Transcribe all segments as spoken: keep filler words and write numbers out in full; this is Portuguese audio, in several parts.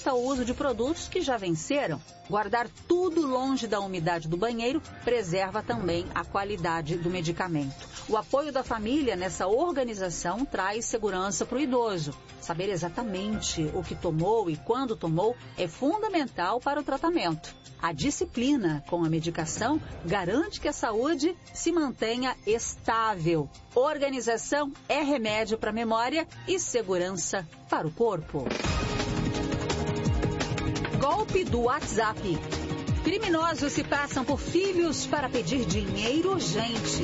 evita o uso de produtos que já venceram. Guardar tudo longe da umidade do banheiro preserva também a qualidade do medicamento. O apoio da família nessa organização traz segurança para o idoso. Saber exatamente o que tomou e quando tomou é fundamental para o tratamento. A disciplina com a medicação garante que a saúde se mantenha estável. Organização é remédio para a memória e segurança para o corpo. Golpe do WhatsApp. Criminosos se passam por filhos para pedir dinheiro urgente.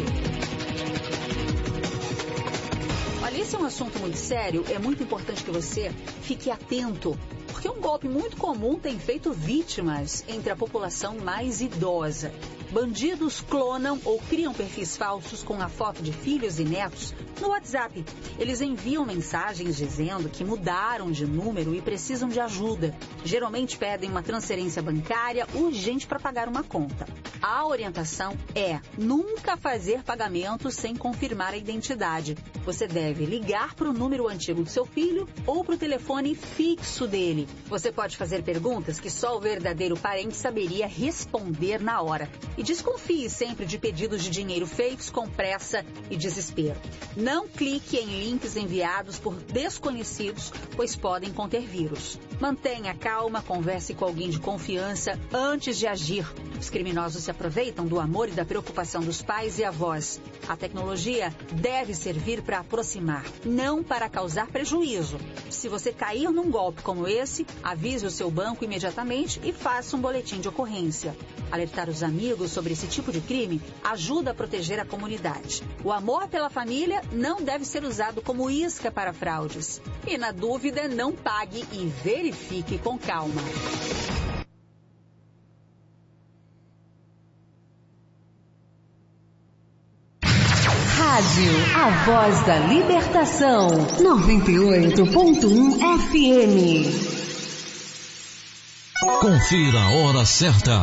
Olha, esse é um assunto muito sério. É muito importante que você fique atento, porque um golpe muito comum tem feito vítimas entre a população mais idosa. Bandidos clonam ou criam perfis falsos com a foto de filhos e netos no WhatsApp. Eles enviam mensagens dizendo que mudaram de número e precisam de ajuda. Geralmente pedem uma transferência bancária urgente para pagar uma conta. A orientação é nunca fazer pagamento sem confirmar a identidade. Você deve ligar para o número antigo do seu filho ou para o telefone fixo dele. Você pode fazer perguntas que só o verdadeiro parente saberia responder na hora. E desconfie sempre de pedidos de dinheiro feitos com pressa e desespero. Não clique em links enviados por desconhecidos, pois podem conter vírus. Mantenha calma, converse com alguém de confiança antes de agir. Os criminosos se aproveitam do amor e da preocupação dos pais e avós. A tecnologia deve servir para aproximar, não para causar prejuízo. Se você cair num golpe como esse, avise o seu banco imediatamente e faça um boletim de ocorrência. Alertar os amigos sobre esse tipo de crime ajuda a proteger a comunidade. O amor pela família não deve ser usado como isca para fraudes. E na dúvida, não pague e verifique com calma. Rádio A Voz da Libertação, noventa e oito ponto um F M. Confira a hora certa.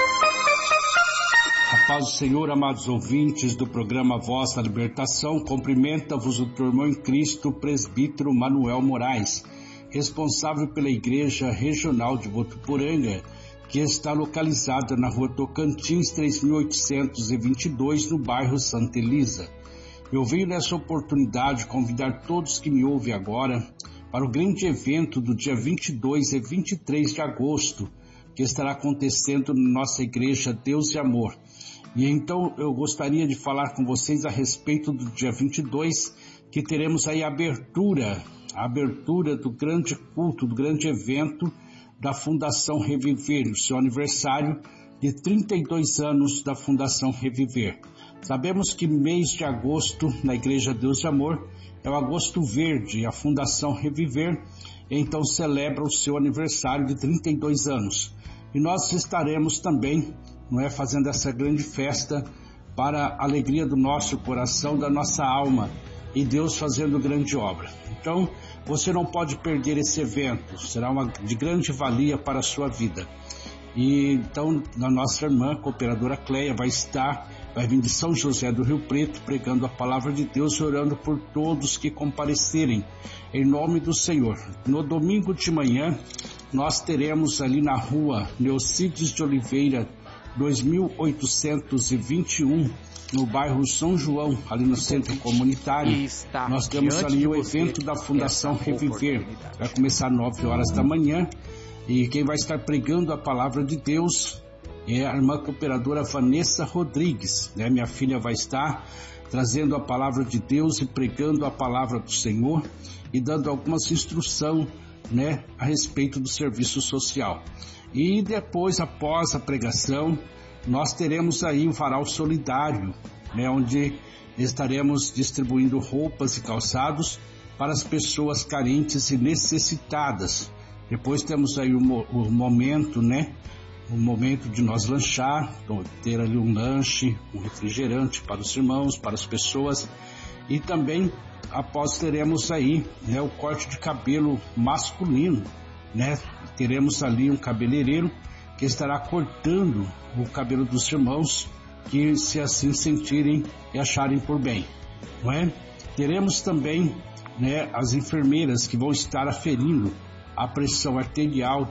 A paz do Senhor, amados ouvintes do programa Voz da Libertação, cumprimenta-vos o teu irmão em Cristo, presbítero Manuel Moraes, responsável pela Igreja Regional de Votuporanga, que está localizada na rua Tocantins três mil oitocentos e vinte e dois, no bairro Santa Elisa. Eu venho nessa oportunidade convidar todos que me ouvem agora para o grande evento do dia vinte e dois e vinte e três de agosto, que estará acontecendo na nossa igreja Deus e Amor. E então eu gostaria de falar com vocês a respeito do dia vinte e dois, que teremos aí a abertura, a abertura do grande culto, do grande evento da Fundação Reviver, o seu aniversário de trinta e dois anos da Fundação Reviver. Sabemos que mês de agosto na Igreja Deus e Amor é o agosto verde, e a Fundação Reviver então celebra o seu aniversário de trinta e dois anos. E nós estaremos também, não é, fazendo essa grande festa para a alegria do nosso coração, da nossa alma, e Deus fazendo grande obra. Então, você não pode perder esse evento, será uma de grande valia para a sua vida. E então, a nossa irmã, cooperadora Cleia, vai estar, vai vir de São José do Rio Preto, pregando a palavra de Deus e orando por todos que comparecerem, em nome do Senhor. No domingo de manhã, nós teremos ali na rua Neucides de Oliveira, dois mil oitocentos e vinte e um, no bairro São João, ali no centro comunitário. Nós temos ali o evento da Fundação Reviver. Vai começar às nove horas da manhã. E quem vai estar pregando a palavra de Deus é a irmã cooperadora Vanessa Rodrigues, né? Minha filha vai estar trazendo a palavra de Deus e pregando a palavra do Senhor e dando algumas instruções, né, a respeito do serviço social. E depois, após a pregação, nós teremos aí o varal solidário, né, onde estaremos distribuindo roupas e calçados para as pessoas carentes e necessitadas. Depois temos aí o, o momento, né? O momento de nós lanchar, ter ali um lanche, um refrigerante para os irmãos, para as pessoas. E também, após, teremos aí, né, o corte de cabelo masculino, né? Teremos ali um cabeleireiro que estará cortando o cabelo dos irmãos, que se assim sentirem e acharem por bem, não é? Teremos também, né, as enfermeiras que vão estar aferindo a pressão arterial